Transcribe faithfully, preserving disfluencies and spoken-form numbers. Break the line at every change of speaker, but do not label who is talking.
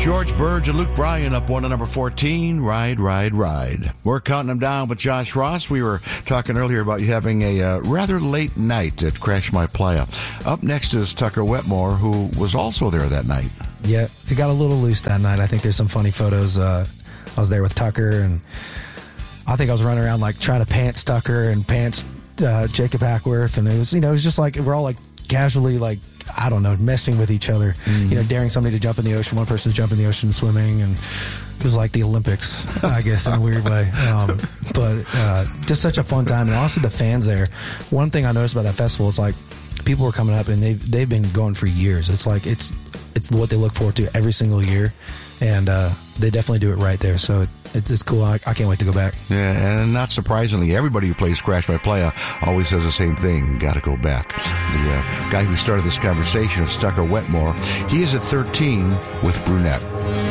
George Burge and Luke Bryan up one to number fourteen, Ride, Ride, Ride. We're counting them down with Josh Ross. We were talking earlier about you having a uh, rather late night at Crash My Playa. Up next is Tucker Wetmore, who was also there that night.
Yeah, it got a little loose that night. I think there's some funny photos. Uh, I was there with Tucker, and I think I was running around like trying to pants Tucker and pants uh, Jacob Hackworth, and it was, you know, it was just like we're all like casually like, I don't know, messing with each other, mm-hmm. you know, daring somebody to jump in the ocean. One person's jumping in the ocean swimming, and it was like the Olympics, I guess, in a weird way. Um, but uh, just such a fun time. And also the fans there. One thing I noticed about that festival is like people were coming up and they've, they've been going for years. It's like it's it's what they look forward to every single year. And uh, they definitely do it right there. So it, it's, it's cool. I, I can't wait to go back.
Yeah, and not surprisingly, everybody who plays Crash My Playa always says the same thing. Got to go back. The uh, guy who started this conversation is Tucker Wetmore. He is at thirteen with Brunette.